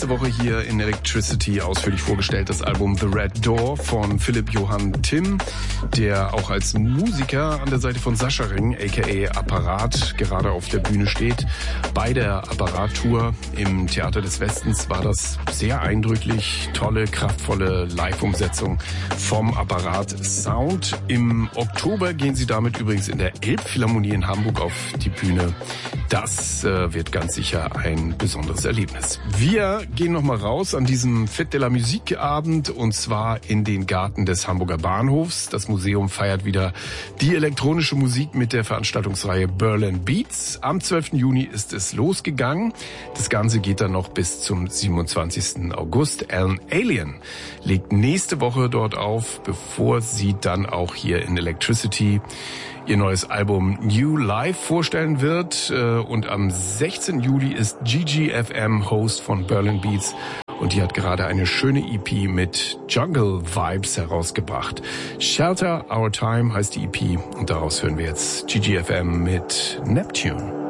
letzte Woche hier in Electricity ausführlich vorgestellt, das Album The Red Door von Philipp Johann Timm, der auch als Musiker an der Seite von Sascha Ring, aka Apparat, gerade auf der Bühne steht. Bei der Apparat-Tour im Theater des Westens war das sehr eindrücklich, tolle, kraftvolle Live-Umsetzung vom Apparat-Sound. Im Oktober gehen sie damit übrigens in der Elbphilharmonie in Hamburg auf die Bühne. Das wird ganz sicher ein besonderes Erlebnis. Wir gehen nochmal raus an diesem Fête de la Musique Abend und zwar in den Garten des Hamburger Bahnhofs. Das Museum feiert wieder die elektronische Musik mit der Veranstaltungsreihe Berlin Beats. Am 12. Juni ist es losgegangen. Das Ganze geht dann noch bis zum 27. August. Alan Alien legt nächste Woche dort auf, bevor sie dann auch hier in Electricity ihr neues Album New Life vorstellen wird. Und am 16. Juli ist GGFM Host von Berlin Beats und die hat gerade eine schöne EP mit Jungle Vibes herausgebracht. Shelter Our Time heißt die EP und daraus hören wir jetzt GGFM mit Neptune.